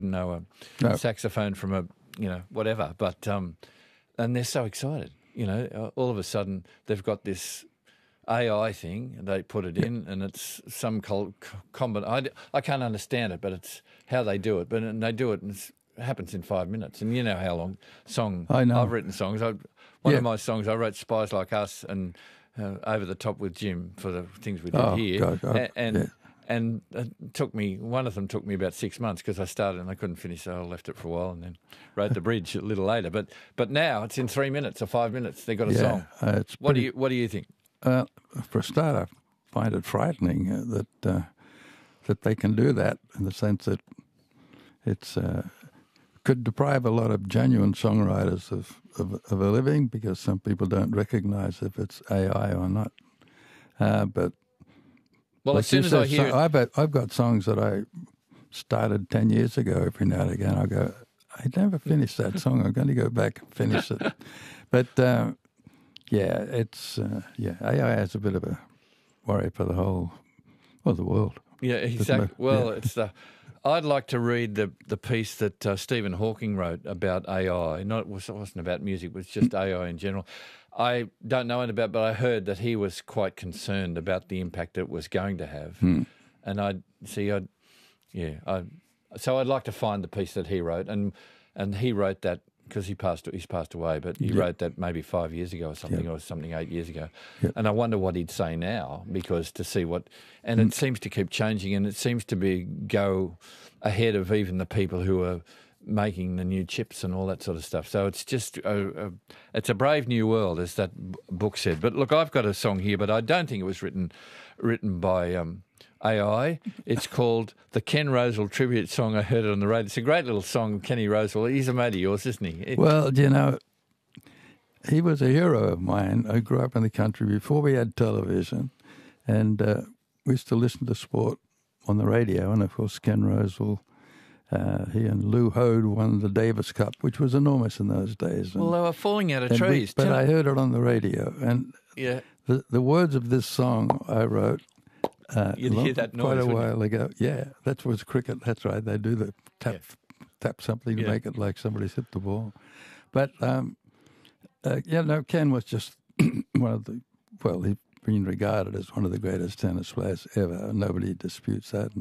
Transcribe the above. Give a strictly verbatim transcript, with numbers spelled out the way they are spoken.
know a No. saxophone from a, you know, whatever. But um, and they're so excited. You know, all of a sudden they've got this A I thing, and they put it in, and it's some col- combin. I, I can't understand it, but it's how they do it. But and they do it, and it's, it happens in five minutes. And you know how long song I know. I've written songs. I, one Yeah. of my songs I wrote, "Spies Like Us," and uh, "Over the Top with Jim" for the things we did Oh, here. God, oh, A- and yeah. and it took me. One of them took me about six months because I started and I couldn't finish, so I left it for a while and then wrote the bridge a little later. But but now it's in three minutes or five minutes. They got a Yeah, song. uh, it's What do pretty- you What do you think? Uh, for a start, I find it frightening uh, that uh, that they can do that, in the sense that it's uh, could deprive a lot of genuine songwriters of, of, of a living, because some people don't recognise if it's A I or not. Uh, but Well, like as soon you as I said, hear so- it, I've, got- I've got songs that I started ten years ago. Every now and again, I go, I never finished that song. I'm going to go back and finish it. But uh, yeah, it's uh, yeah, A I has a bit of a worry for the whole, well, the world. yeah, Doesn't exactly. it? Well, Yeah. it's the. I'd like to read the the piece that uh, Stephen Hawking wrote about A I. Not it was- it wasn't about music; it was just A I in general. I don't know anything about, but I heard that he was quite concerned about the impact it was going to have. Hmm. And I see, I yeah, I so I'd like to find the piece that he wrote, and and he wrote that because he passed he's passed away, but he Yeah. wrote that maybe five years ago or something, Yeah. or something eight years ago. Yeah. And I wonder what he'd say now, because to see what, and Hmm. it seems to keep changing, and it seems to be go ahead of even the people who are making the new chips and all that sort of stuff. So it's just a, a it's a brave new world, as that b- book said. But look, I've got a song here, but I don't think it was written written by um, A I. It's called the Ken Rosewell tribute song. I heard it on the radio. It's a great little song, Kenny Rosewell. He's a mate of yours, isn't he? It- Well, you know, he was a hero of mine. I grew up in the country before we had television, and uh, we used to listen to sport on the radio. And of course, Ken Rosewell, uh, he and Lou Hode won the Davis Cup, which was enormous in those days. And, well, they were falling out of and we- trees. but Tell- I heard it on the radio, and yeah. the the words of this song I wrote. Uh, You'd long- hear that quite noise, a wouldn't you? while ago. Yeah, that was cricket. That's right. They do the tap tap something to Yeah. make it like somebody's hit the ball. But um, uh, yeah, no, Ken was just one of the well, he's been regarded as one of the greatest tennis players ever. Nobody disputes that.